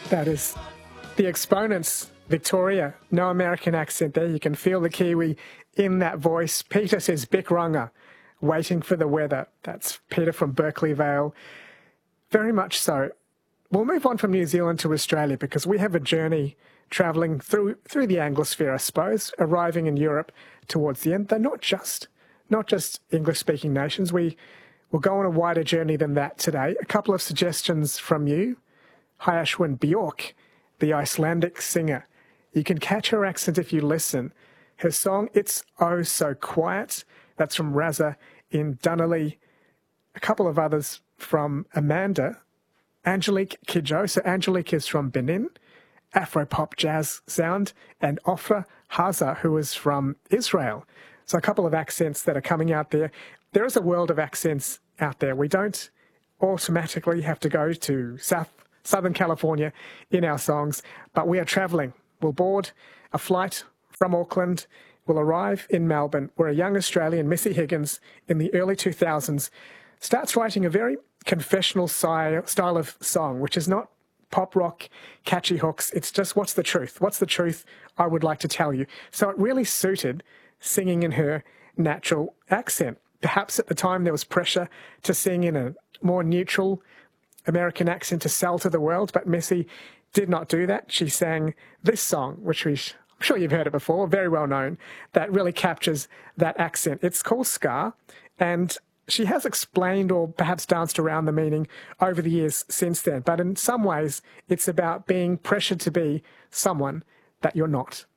That is the Exponents, Victoria. No American accent there. You can feel the Kiwi in that voice. Peter says Bickrunga, waiting for the weather. That's Peter from Berkeley Vale. Very much so. We'll move on from New Zealand to Australia because we have a journey travelling through the Anglosphere, I suppose, arriving in Europe towards the end. They're not just English-speaking nations. We will go on a wider journey than that today. A couple of suggestions from you. Hayashwin Bjork, the Icelandic singer. You can catch her accent if you listen. Her song, It's Oh So Quiet, that's from Raza in Dunolly. A couple of others from Amanda. Angelique Kidjo, so Angelique is from Benin, Afro-pop jazz sound, and Ofra Haza, who is from Israel. So a couple of accents that are coming out there. There is a world of accents out there. We don't automatically have to go to Southern California in our songs, but we are travelling. We'll board a flight from Auckland. We'll arrive in Melbourne, where a young Australian, Missy Higgins, in the early 2000s, starts writing a very confessional style of song, which is not pop rock, catchy hooks. It's just, what's the truth? What's the truth I would like to tell you? So it really suited singing in her natural accent. Perhaps at the time there was pressure to sing in a more neutral American accent to sell to the world, but Missy did not do that. She sang this song, which I'm sure you've heard it before, very well known, that really captures that accent. It's called Scar, and she has explained or perhaps danced around the meaning over the years since then. But in some ways, it's about being pressured to be someone that you're not.